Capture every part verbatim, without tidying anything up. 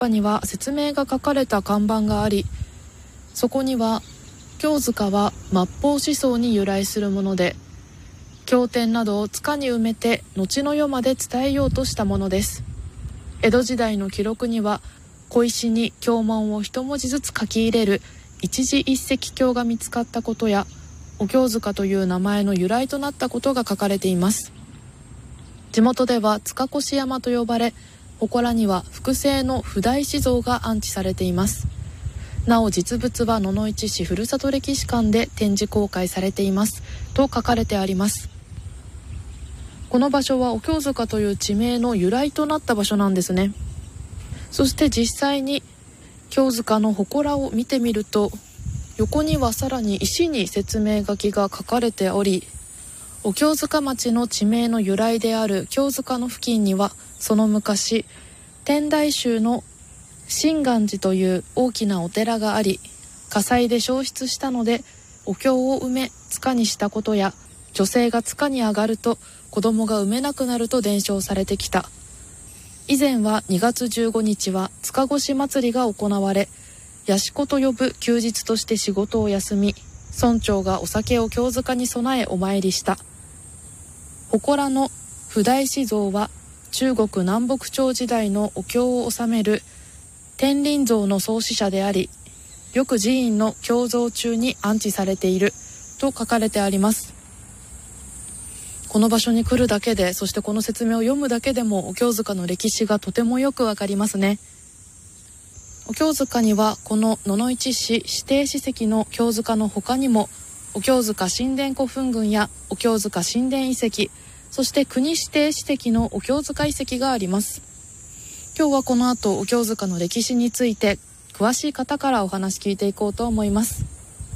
には説明が書かれた看板があり、そこには京塚は末法思想に由来するもので、経典などを塚に埋めて後の世まで伝えようとしたものです。江戸時代の記録には小石に経文を一文字ずつ書き入れる一字一石経が見つかったことや、お経塚という名前の由来となったことが書かれています。地元では塚越山と呼ばれ、祠には複製の不大師像が安置されています。なお実物は野々市市ふるさと歴史館で展示公開されていますと書かれてあります。この場所はお経塚という地名の由来となった場所なんですね。そして実際に経塚の祠を見てみると、横にはさらに石に説明書きが書かれており、お経塚町の地名の由来である経塚の付近には、その昔天台宗の真願寺という大きなお寺があり、火災で焼失したのでお経を埋め塚にしたことや、女性が塚に上がると子供が産めなくなると伝承されてきた。以前はにがつじゅうごにちは塚越祭りが行われ、やしこと呼ぶ休日として仕事を休み、村長がお酒を経塚に備えお参りした。祠の不大師像は中国南北朝時代のお経を治める天輪像の創始者であり、緑寺院の経蔵中に安置されていると書かれてあります。この場所に来るだけで、そしてこの説明を読むだけでもお経塚の歴史がとてもよくわかりますね。お経塚にはこの野々市市指定史跡の経塚の他にも、お経塚神殿古墳群やお経塚神殿遺跡、そして国指定史跡のお経塚遺跡があります。今日はこの後お経塚の歴史について詳しい方からお話聞いていこうと思います。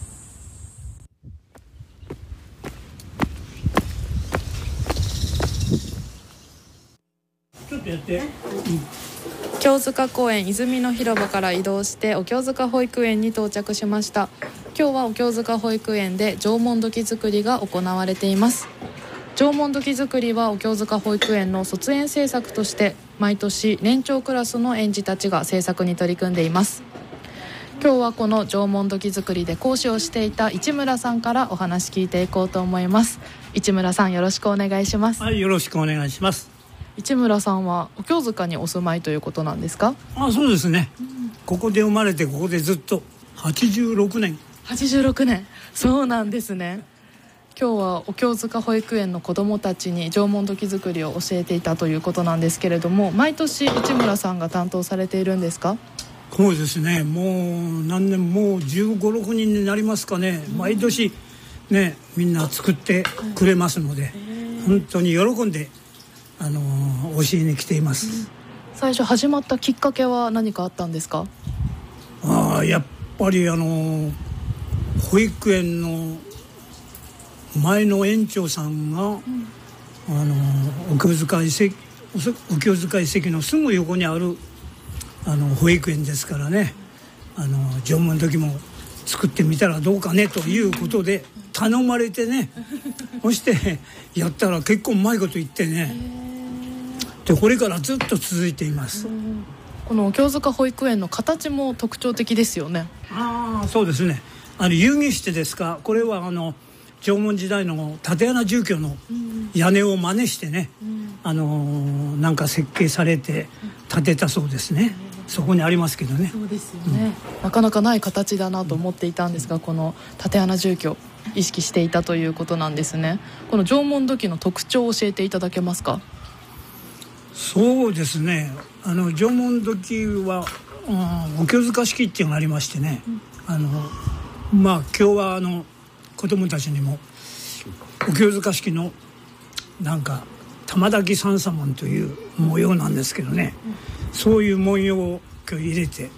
ちょっとやって、うん、 京塚公園泉の広場から移動してお経塚保育園に到着しました。今日はお経塚保育園で縄文土器作りが行われています。縄文土器作りはお経塚保育園の卒園制作として毎年年長クラスの園児たちが制作に取り組んでいます。今日はこの縄文土器作りで講師をしていた市村さんからお話聞いていこうと思います。市村さん、よろしくお願いします。 はい、よろしくお願いします。 市村さんはお経塚にお住まいということなんですか？ あ、そうですね、うん、ここで生まれてここでずっとはちじゅうろくねん。 はちじゅうろくねん、そうなんですね。今日はお経塚保育園の子どもたちに縄文土器作りを教えていたということなんですけれども、毎年市村さんが担当されているんですか？ そうですね、もう何年もうじゅうご、ろくにんになりますかね、うん、毎年ねみんな作ってくれますので、うん、本当に喜んであの教えに来ています、うん、 最初始まったきっかけは何かあったんですか？ あやっぱりあの保育園の前の園長さんが、うん、あのお経塚遺跡お経塚遺跡のすぐ横にあるあの保育園ですからね、あの縄文土器も作ってみたらどうかねということで頼まれてねそしてやったら結構うまいこと言ってね、でこれからずっと続いています。 このお経塚保育園の形も特徴的ですよね。 ああ、そうですね、あの遊戯室ですか、これはあの縄文時代の竪穴住居の屋根を真似してね、うん、あのー、なんか設計されて建てたそうですね、うん、そこにありますけどね。 そうですよね、うん、なかなかない形だなと思っていたんですが、この竪穴住居意識していたということなんですね。この縄文土器の特徴を教えていただけますか？ そうですね、あの縄文土器は、うん、お経塚式っていうのがありましてね、うん、あのまあ今日はあの子供たちにもお経塚式のなんか玉滝三叉門という模様なんですけどね、うん、そういう文様を今日入れて、うん、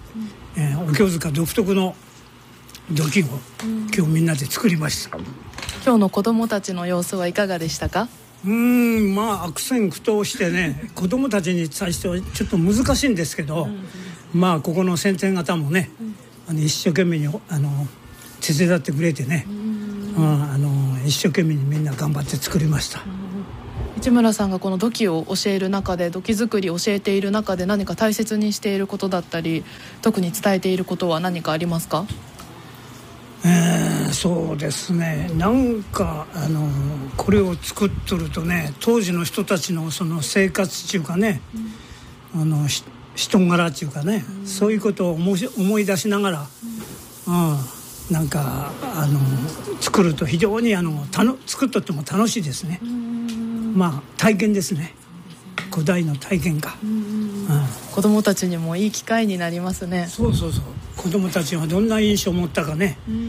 えー、お経塚独特の土器を今日みんなで作りました、うん、 今日の子供たちの様子はいかがでしたか？ うーんまあ悪戦苦闘してね子供たちに対してはちょっと難しいんですけど、うん、まあここの先生方もね、うん、あの一生懸命にあの手伝ってくれてね、うん、あの一生懸命にみんな頑張って作りました。 市村さんがこの土器を教える中で、土器作りを教えている中で何か大切にしていることだったり、特に伝えていることは何かありますか？ えー、そうですね、なんかあのこれを作っとるとね、当時の人たちのその生活っていうかね、うん、あの人柄っていうかね、うん、そういうことを思い、思い出しながら、うんうん、なんかあの作ると非常にあのたの作っとっても楽しいですね。まあ体験ですね、古代の体験か。うんうん、 子どもたちにもいい機会になりますね。 そうそうそう、子どもたちはどんな印象を持ったかね、うん、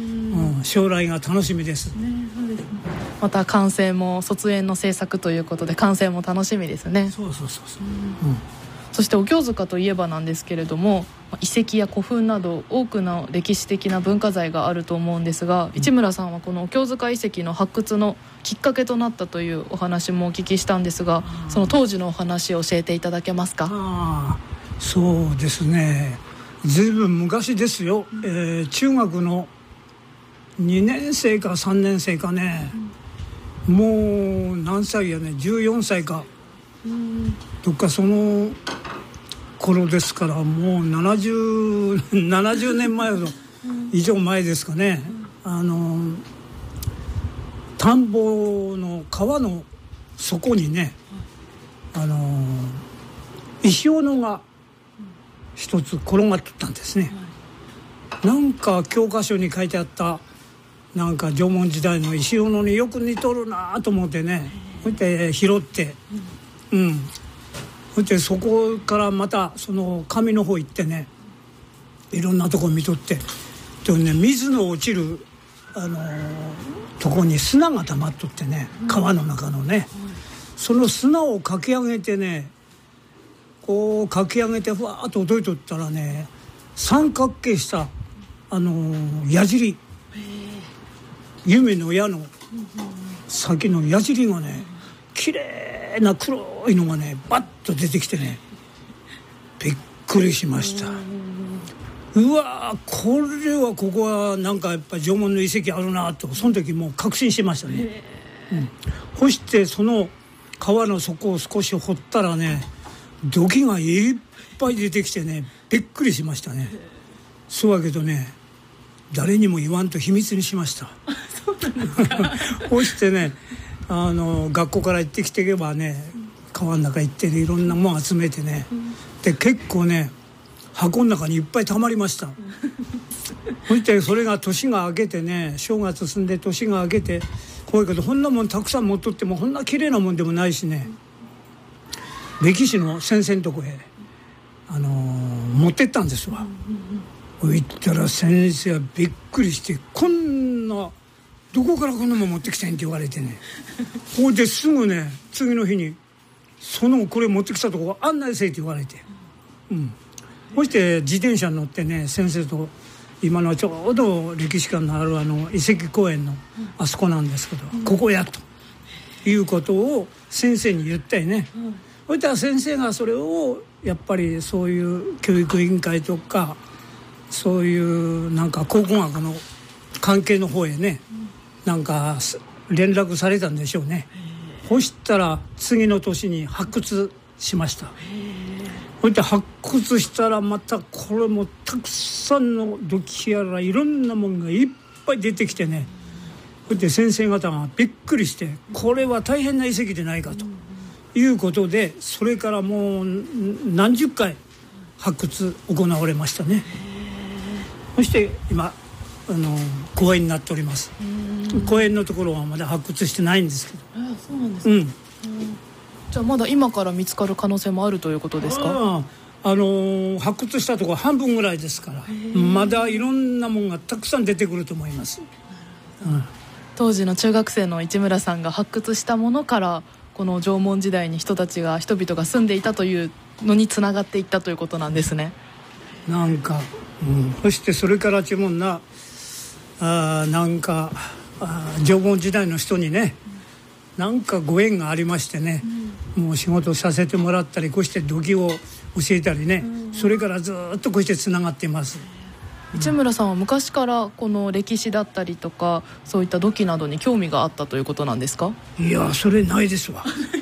うん、将来が楽しみです、ね。そうですね。 また完成も卒園の制作ということで完成も楽しみですね。 そうそうそうそう、 うん、そしてお経塚といえばなんですけれども、遺跡や古墳など多くの歴史的な文化財があると思うんですが、市村さんはこのお経塚遺跡の発掘のきっかけとなったというお話もお聞きしたんですが、その当時のお話を教えていただけますか？ あ、そうですね、ずいぶん昔ですよ、えー、中学のにねん生かさんねん生かね、うん、もう何歳やね、じゅうよんさいか、うん、どっかその頃ですから、もうななじゅう、ななじゅうねんまえ以上前ですかね、うん、あの田んぼの川の底にね、あの石斧が一つ転がっとったんですね。なんか教科書に書いてあったなんか縄文時代の石斧によく似とるなと思ってね、そして拾って、うん、そしてそこからまたその上の方行ってね、いろんなとこ見とって、でね、水の落ちるあのー、とこに砂が溜まっとってね、川の中のね、その砂をかき上げてね、こうかき上げてふわーっと届いとったらね、三角形したあのー、矢尻、夢の矢の先の矢尻がね、きれいな黒いのがねバッと出てきてね、びっくりしました。うわー、これはここはなんかやっぱ縄文の遺跡あるなと、その時もう確信しましたね。うん、そしてその川の底を少し掘ったらね、土器がいっぱい出てきてね、びっくりしましたね。そうだけどね、誰にも言わんと秘密にしました。 そうなんですか。 そしてね、あの学校から行ってきていけばね、川の中行って、ね、いろんなもの集めてね、うん、で結構ね箱の中にいっぱい溜まりました。そしてそれが年が明けてね、正月済んで年が明けて、こういうけどこんなもんたくさん持っとってもこんな綺麗なもんでもないしね、歴史の先生のとこへ、あのー、持ってったんですわ。行ったら先生はびっくりして、こんなどこからこんなもん持ってきたんって言われてね、ほいですぐね次の日にそのこれ持ってきたとこ案内せいって言われて、うん、そして自転車に乗ってね、先生と今のちょうど歴史館のあるあの遺跡公園のあそこなんですけど、うん、ここやということを先生に言ったよね。うん、そしたら先生がそれをやっぱりそういう教育委員会とかそういうなんか考古学の関係の方へね、うん、なんか連絡されたんでしょうね。そしたら次の年に発掘しました。そして発掘したらまたこれもたくさんの土器やらいろんなものがいっぱい出てきてね、そして先生方がびっくりして、これは大変な遺跡でないかということで、それからもう何十回発掘行われましたね。そして今あの公園になっております。公園のところはまだ発掘してないんですけど。 あ、そうなんですか。うん、じゃあまだ今から見つかる可能性もあるということですか。 ああのー、発掘したところ半分ぐらいですから、まだいろんなものがたくさん出てくると思います。うん、 当時の中学生の市村さんが発掘したものからこの縄文時代に人たちが人々が住んでいたというのにつながっていったということなんですね。 なんか、うん、そしてそれからちもんなあなんかあ縄文時代の人にね、うん、なんかご縁がありましてね、うん、もう仕事させてもらったり、こうして土器を教えたりね、うん、それからずっとこうしてつながっています。 市村さんは昔からこの歴史だったりとかそういった土器などに興味があったということなんですか。 いや、それないですわ。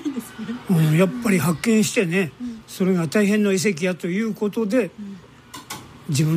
うん、やっぱり発見してね、それが大変の遺跡やということで、自分